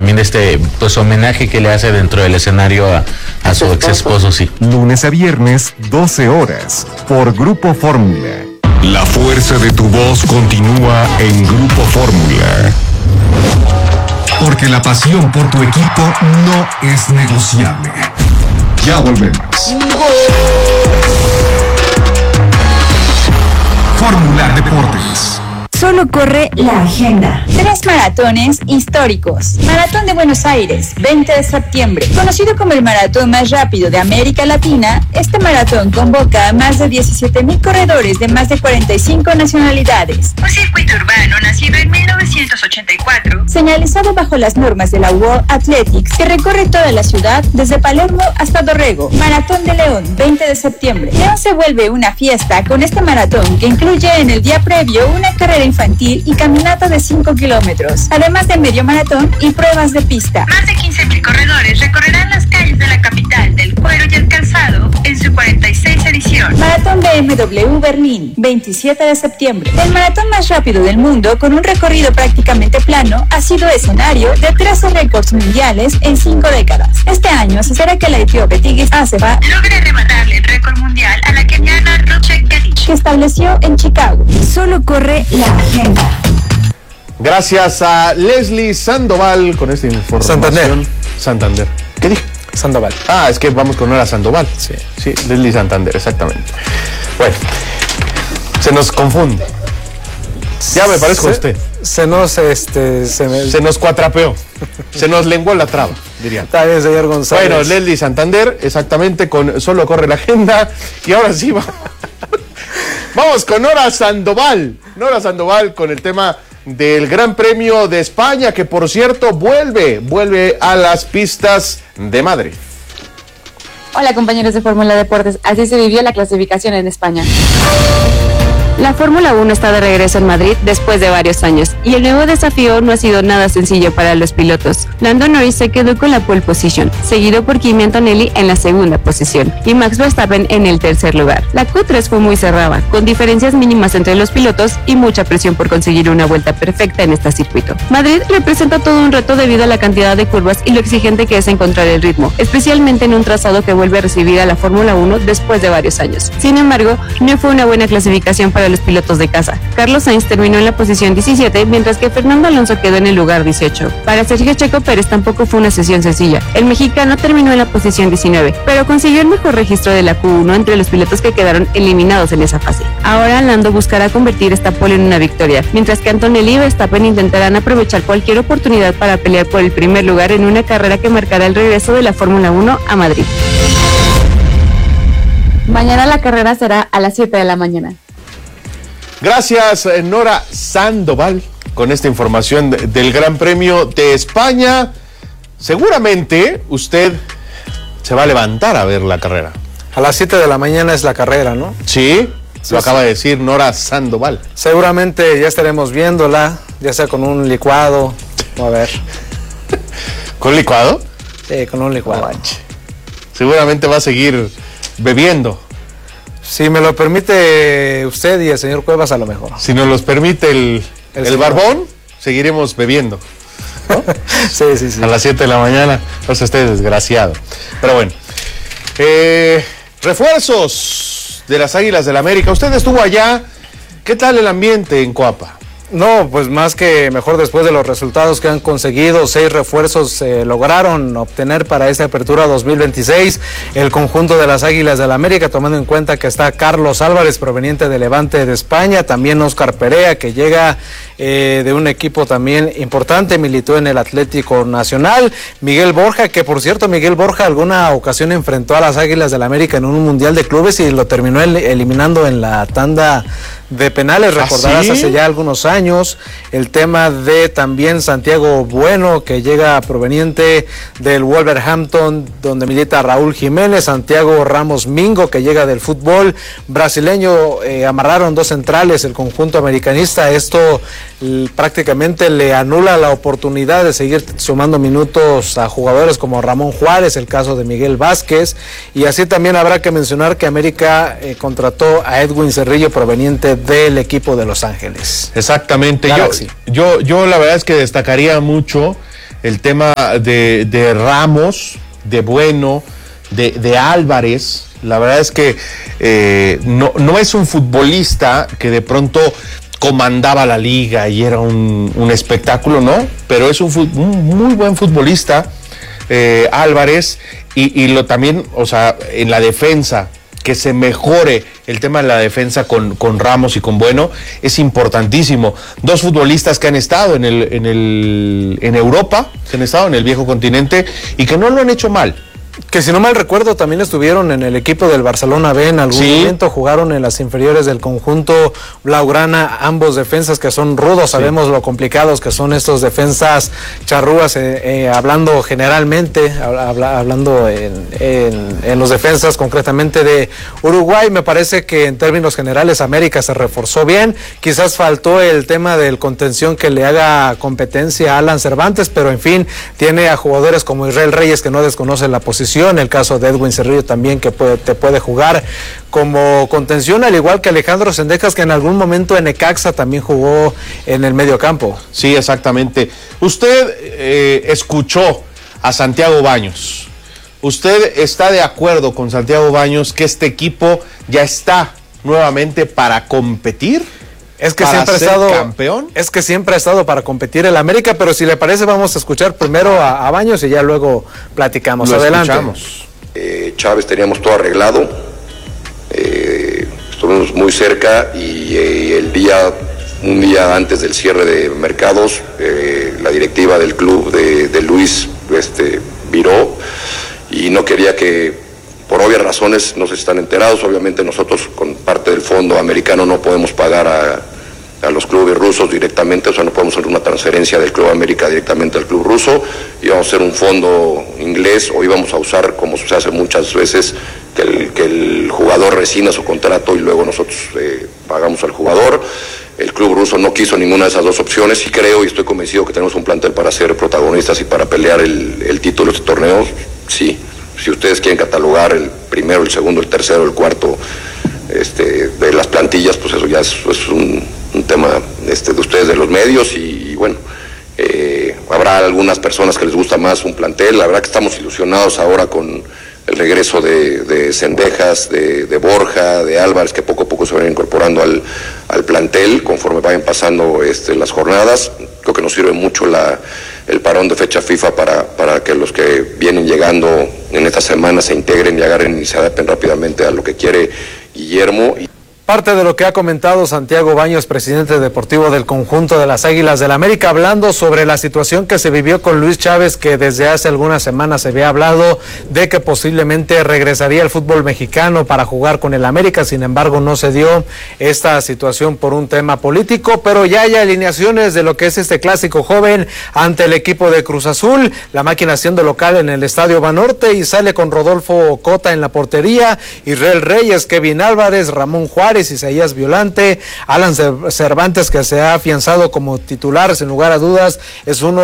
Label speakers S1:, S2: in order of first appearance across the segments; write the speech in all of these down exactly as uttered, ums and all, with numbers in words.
S1: también este pues homenaje que le hace dentro del escenario a, a su ex esposo, sí.
S2: Lunes a viernes, doce horas, por Grupo Fórmula.
S3: La fuerza de tu voz continúa en Grupo Fórmula. Porque la pasión por tu equipo no es negociable. Ya volvemos. Fórmula Deportes.
S4: Solo corre la agenda. Tres maratones históricos. Maratón de Buenos Aires, veinte de septiembre. Conocido como el maratón más rápido de América Latina, este maratón convoca a más de diecisiete mil corredores de más de cuarenta y cinco nacionalidades. Un circuito urbano nacido en mil novecientos ochenta y cuatro, señalizado bajo las normas de la World Athletics, que recorre toda la ciudad desde Palermo hasta Dorrego. Maratón de León, veinte de septiembre. León se vuelve una fiesta con este maratón que incluye en el día previo una carrera infantil y caminata de cinco kilómetros, además de medio maratón y pruebas de pista. Más de quince mil corredores recorrerán las calles de la capital del cuero y el calzado en su cuarenta y seis edición. Maratón B M W Berlín, veintisiete de septiembre. El maratón más rápido del mundo, con un recorrido prácticamente plano, ha sido escenario de trece récords mundiales en cinco décadas. Este año se espera que la etíope Tigris Assefa logre arrebatarle el récord mundial a la keniana Ruchek Getich, que estableció en Chicago. Solo corre la agenda.
S5: Gracias a Leslie Sandoval con esta información.
S6: Santander.
S5: Santander. ¿Qué dije?
S6: Sandoval.
S5: Ah, es que vamos con Nora Sandoval.
S6: Sí.
S5: Sí, Leslie Santander, exactamente. Bueno, se nos confunde. Ya me parezco
S6: se,
S5: a usted.
S6: Se nos, este, se, me...
S5: se nos cuatrapeó. Se nos lenguó la traba, dirían.
S6: Está bien, señor González.
S5: Bueno, Leslie Santander, exactamente, con Solo Corre la Agenda. Y ahora sí va. Vamos con Nora Sandoval. Nora Sandoval con el tema del Gran Premio de España, que por cierto vuelve, vuelve a las pistas de Madrid.
S7: Hola compañeros de Fórmula Deportes, así se vivió la clasificación en España. La Fórmula uno está de regreso en Madrid después de varios años y el nuevo desafío no ha sido nada sencillo para los pilotos. Lando Norris se quedó con la pole position, seguido por Kimi Antonelli en la segunda posición y Max Verstappen en el tercer lugar. La Q tres fue muy cerrada, con diferencias mínimas entre los pilotos y mucha presión por conseguir una vuelta perfecta en este circuito. Madrid representa todo un reto debido a la cantidad de curvas y lo exigente que es encontrar el ritmo, especialmente en un trazado que vuelve a recibir a la Fórmula uno después de varios años. Sin embargo, no fue una buena clasificación para los pilotos de casa. Carlos Sainz terminó en la posición diecisiete, mientras que Fernando Alonso quedó en el lugar dieciocho. Para Sergio Checo Pérez tampoco fue una sesión sencilla. El mexicano terminó en la posición diecinueve, pero consiguió el mejor registro de la Q uno entre los pilotos que quedaron eliminados en esa fase. Ahora Lando buscará convertir esta pole en una victoria, mientras que Antonelli y Verstappen intentarán aprovechar cualquier oportunidad para pelear por el primer lugar en una carrera que marcará el regreso de la Fórmula uno a Madrid. Mañana la carrera será a las siete de la mañana.
S5: Gracias, Nora Sandoval, con esta información del Gran Premio de España. Seguramente usted se va a levantar a ver la carrera.
S6: A las siete de la mañana es la carrera, ¿no?
S5: Sí,
S6: sí
S5: lo
S6: sí.
S5: acaba de decir Nora Sandoval.
S6: Seguramente ya estaremos viéndola, ya sea con un licuado, a ver.
S5: ¿Con licuado?
S6: Sí, con un licuado.
S5: No, seguramente va a seguir bebiendo.
S6: Si me lo permite usted y el señor Cuevas, a lo mejor.
S5: Si nos los permite el, el, el barbón, seguiremos bebiendo, ¿no?
S6: Sí, sí, sí.
S5: A las siete de la mañana, pues usted es desgraciado. Pero bueno, eh, refuerzos de las Águilas del América. Usted estuvo allá. ¿Qué tal el ambiente en Coapa?
S6: No, pues más que mejor después de los resultados que han conseguido, seis refuerzos se eh, lograron obtener para esta apertura dos mil veintiséis, el conjunto de las Águilas del América, tomando en cuenta que está Carlos Álvarez, proveniente de Levante de España, también Óscar Perea, que llega eh, de un equipo también importante, militó en el Atlético Nacional, Miguel Borja, que por cierto, Miguel Borja alguna ocasión enfrentó a las Águilas del América en un Mundial de Clubes y lo terminó el, eliminando en la tanda de penales, recordarás, ¿Ah, sí? hace ya algunos años. El tema de también Santiago Bueno, que llega proveniente del Wolverhampton, donde milita Raúl Jiménez, Santiago Ramos Mingo, que llega del fútbol brasileño. Eh, amarraron dos centrales el conjunto americanista. Esto l- prácticamente le anula la oportunidad de seguir sumando minutos a jugadores como Ramón Juárez, el caso de Miguel Vázquez, y así también habrá que mencionar que América eh, contrató a Edwin Cerrillo, proveniente del equipo de Los Ángeles.
S5: Exactamente. Yo, yo, yo la verdad es que destacaría mucho el tema de, de Ramos, de Bueno, de, de Álvarez. La verdad es que eh, no, no es un futbolista que de pronto comandaba la liga y era un, un espectáculo, ¿no? Pero es un, un muy buen futbolista, eh, Álvarez, y, y lo también, o sea, en la defensa, que se mejore el tema de la defensa con, con Ramos y con Bueno, es importantísimo. Dos futbolistas que han estado en el, en el, en Europa, que han estado en el viejo continente y que no lo han hecho mal.
S6: Que si no mal recuerdo también estuvieron en el equipo del Barcelona B en algún sí. momento, jugaron en las inferiores del conjunto blaugrana, ambos defensas que son rudos, sí. sabemos lo complicados que son estos defensas charrúas, eh, eh, hablando generalmente, habla, hablando en, en, en los defensas concretamente de Uruguay. Me parece que en términos generales América se reforzó bien, quizás faltó el tema del contención que le haga competencia a Alan Cervantes, pero en fin, tiene a jugadores como Israel Reyes que no desconocen la posición, el caso de Edwin Cerrillo también que puede, te puede jugar como contención, al igual que Alejandro Sendejas, que en algún momento en Necaxa también jugó en el medio campo.
S5: Sí, exactamente. Usted eh, escuchó a Santiago Baños. ¿Usted está de acuerdo con Santiago Baños que este equipo ya está nuevamente para competir?
S6: Es que
S5: para
S6: siempre ha
S5: ser
S6: estado
S5: campeón.
S6: Es que siempre ha estado para competir el América, pero si le parece vamos a escuchar primero a, a Baños y ya luego platicamos.
S5: Lo
S6: Adelante.
S5: Escuchamos.
S8: Eh, Chávez teníamos todo arreglado, eh, estuvimos muy cerca y eh, el día, un día antes del cierre de mercados, eh, la directiva del club de, de Luis este, viró y no quería que, por obvias razones, no sé si están enterados, obviamente nosotros con parte del fondo americano no podemos pagar a, a los clubes rusos directamente, o sea, no podemos hacer una transferencia del Club América directamente al club ruso, íbamos a hacer un fondo inglés o íbamos a usar, como se hace muchas veces, que el, que el jugador rescinde su contrato y luego nosotros eh, pagamos al jugador. El club ruso no quiso ninguna de esas dos opciones y creo y estoy convencido que tenemos un plantel para ser protagonistas y para pelear el, el título de este torneo, sí. Si ustedes quieren catalogar el primero, el segundo, el tercero, el cuarto este, de las plantillas, pues eso ya es, es un, un tema este, de ustedes, de los medios, y, y bueno, eh, habrá algunas personas que les gusta más un plantel. La verdad que estamos ilusionados ahora con el regreso de, de Sendejas, de, de Borja, de Álvarez, que poco a poco se van incorporando al, al plantel conforme vayan pasando este, las jornadas. Creo que nos sirve mucho la, el parón de fecha FIFA para, para que los que vienen llegando en esta semana se integren y agarren y se adapten rápidamente a lo que quiere Guillermo.
S6: Parte de lo que ha comentado Santiago Baños, presidente deportivo del conjunto de las Águilas del América, hablando sobre la situación que se vivió con Luis Chávez, que desde hace algunas semanas se había hablado de que posiblemente regresaría al fútbol mexicano para jugar con el América. Sin embargo, no se dio esta situación por un tema político, pero ya hay alineaciones de lo que es este clásico joven ante el equipo de Cruz Azul, la máquina siendo local en el Estadio Banorte, y sale con Rodolfo Cota en la portería, Israel Reyes, Kevin Álvarez, Ramón Juárez, Isaías Violante, Alan Cervantes, que se ha afianzado como titular sin lugar a dudas, es uno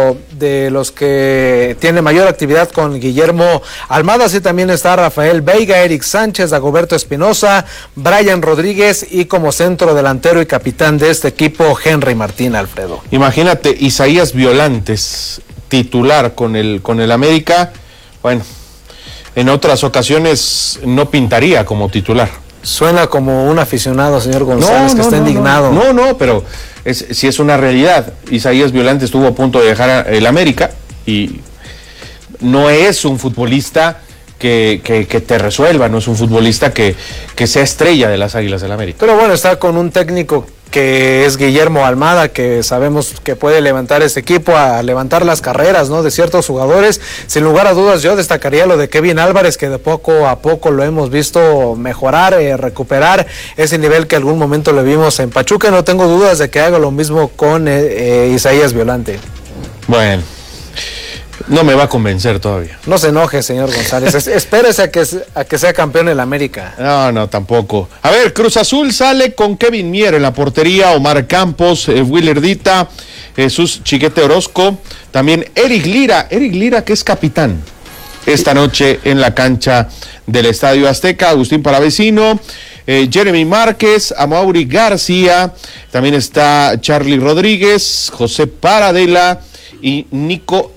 S6: de los que tiene mayor actividad con Guillermo Almada. Así también está Rafael Veiga, Eric Sánchez, Dagoberto Espinosa, Brian Rodríguez y como centro delantero y capitán de este equipo Henry Martín. Alfredo,
S5: imagínate, Isaías Violantes titular con el, con el América. Bueno, en otras ocasiones no pintaría como titular.
S6: Suena como un aficionado, señor González, no, no, que está
S5: no,
S6: indignado.
S5: No, no, pero es, si es una realidad. Isaías Violante estuvo a punto de dejar el América y no es un futbolista que, que, que te resuelva, no es un futbolista que, que sea estrella de las Águilas del América.
S6: Pero bueno, está con un técnico que es Guillermo Almada, que sabemos que puede levantar este equipo, a levantar las carreras, ¿no?, de ciertos jugadores. Sin lugar a dudas, yo destacaría lo de Kevin Álvarez, que de poco a poco lo hemos visto mejorar, eh, recuperar ese nivel que algún momento le vimos en Pachuca. No tengo dudas de que haga lo mismo con eh, eh, Isaías Violante.
S5: Bueno, no me va a convencer todavía.
S6: No se enoje, señor González. Es, espérese a que, a que sea campeón el América.
S5: No, no, tampoco. A ver, Cruz Azul sale con Kevin Mier en la portería, Omar Campos, eh, Willer Dita, Jesús Chiquete Orozco, también Eric Lira, Eric Lira que es capitán esta noche en la cancha del Estadio Azteca, Agustín Palavecino, eh, Jeremy Márquez, Amaury García, también está Charlie Rodríguez, José Paradela y Nico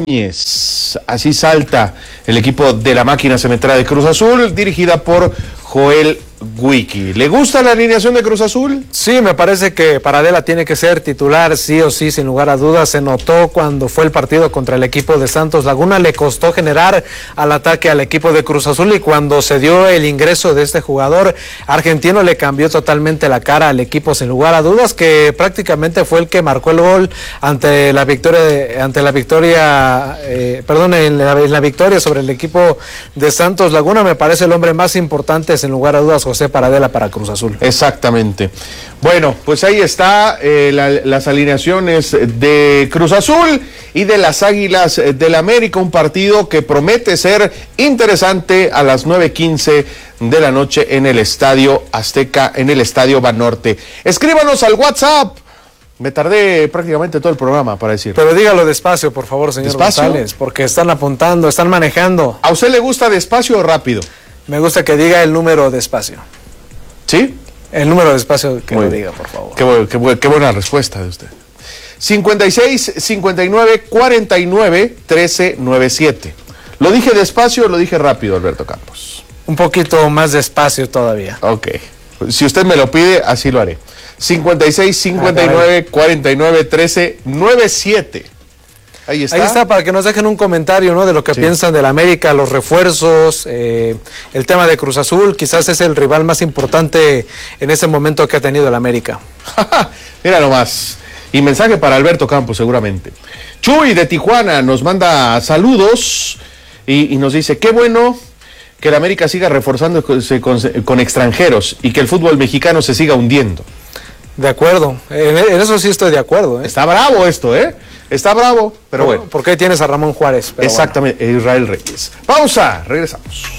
S5: Ibáñez. Así salta el equipo de la máquina cementera de Cruz Azul, dirigida por Joel Wiki. ¿Le gusta la alineación de Cruz Azul?
S6: Sí, me parece que Paradela tiene que ser titular, sí o sí, sin lugar a dudas. Se notó cuando fue el partido contra el equipo de Santos Laguna, le costó generar al ataque al equipo de Cruz Azul, y cuando se dio el ingreso de este jugador argentino le cambió totalmente la cara al equipo, sin lugar a dudas, que prácticamente fue el que marcó el gol ante la victoria, ante la victoria, eh, perdón, en la, en la victoria sobre el equipo de Santos Laguna. Me parece el hombre más importante, sin lugar a dudas, José Paradela, para Cruz Azul.
S5: Exactamente. Bueno, pues ahí está eh, la, las alineaciones de Cruz Azul y de las Águilas del América, un partido que promete ser interesante a las nueve quince de la noche en el Estadio Azteca, en el Estadio Banorte. Escríbanos al WhatsApp. Me tardé prácticamente todo el programa para decir.
S6: Pero dígalo despacio, por favor, señor
S5: ¿Despacio?
S6: González, porque están apuntando, están manejando.
S5: ¿A usted le gusta despacio o rápido?
S6: Me gusta que diga el número despacio.
S5: ¿Sí?
S6: El número despacio que
S5: Muy
S6: lo
S5: bien.
S6: diga, por favor.
S5: Qué, bu- qué, bu- qué buena respuesta de usted. cincuenta y seis, cincuenta y nueve, cuarenta y nueve, trece, noventa y siete. ¿Lo dije despacio o lo dije rápido, Alberto Campos?
S6: Un poquito más despacio todavía.
S5: Ok. Si usted me lo pide, así lo haré. cincuenta y seis, cincuenta y nueve, cuarenta y nueve, trece, noventa y siete. Ahí está.
S6: Ahí está, para que nos dejen un comentario, ¿no?, de lo que
S5: Sí.
S6: piensan del América, los refuerzos, eh, el tema de Cruz Azul. Quizás es el rival más importante en ese momento que ha tenido el América.
S5: Mira nomás. Y mensaje para Alberto Campos, seguramente. Chuy de Tijuana nos manda saludos y, y nos dice, qué bueno que el América siga reforzándose con, con extranjeros y que el fútbol mexicano se siga hundiendo.
S6: De acuerdo, en, en eso sí estoy de acuerdo, ¿eh?
S5: Está bravo esto, ¿eh? Está bravo, pero bueno.
S6: Porque ahí tienes a Ramón Juárez. Pero
S5: exactamente, Israel Reyes. Pausa, regresamos.